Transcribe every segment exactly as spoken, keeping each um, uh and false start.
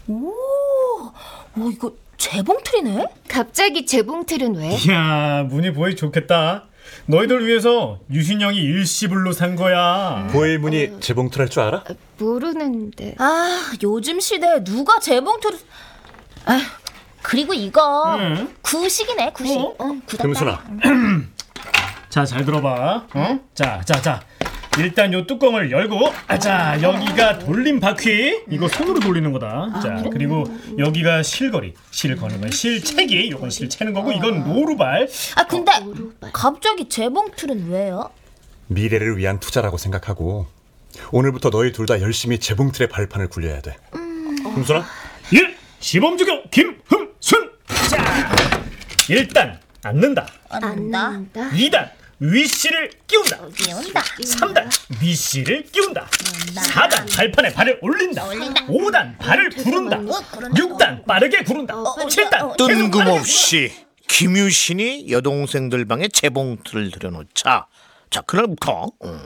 오, 오 이거 재봉틀이네? 갑자기 재봉틀은 왜? 이야, 문희 보이 좋겠다. 너희들 위해서 유신영이 일시불로 산 거야. 보이 문희 재봉틀 할 줄 알아? 모르는데. 아, 요즘 시대에 누가 재봉틀을... 아, 그리고 이거 응. 구식이네, 구식. 어? 어, 굳었다. 금순아, 자, 잘 들어봐. 어? 자, 자, 자. 일단 요 뚜껑을 열고, 아, 자, 여기가 돌림 바퀴. 이거 손으로 돌리는 거다. 자, 그리고 여기가 실거리. 실 거는 건 실채기. 요건 실 채는 거고, 이건 노루발. 아, 근데 갑자기 재봉틀은 왜요? 미래를 위한 투자라고 생각하고 오늘부터 너희 둘 다 열심히 재봉틀의 발판을 굴려야 돼. 금순아? 일. 시범주교 김흠순. 자, 일단 앉는다. 안다. 이 단 위씨를 끼운다. 끼운다. 삼 단 미씨를 끼운다. 사 단 발판에 발을 올린다. 오 단 발을 구른다. 육 단 빠르게 구른다. 칠 단 뜬금없이 김유신이 여동생들 방에 재봉틀을 들여놓자. 자, 그날부터 음.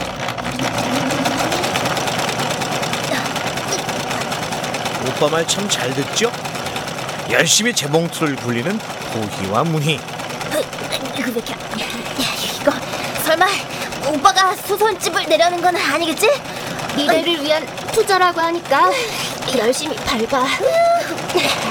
오빠 말 참 잘 듣죠? 열심히 재봉틀을 굴리는 보희와 문희. 이거 왜 이렇게... 이거 설마 오빠가 소설집을 내려는 건 아니겠지? 미래를 위한 투자라고 하니까 열심히 밟아.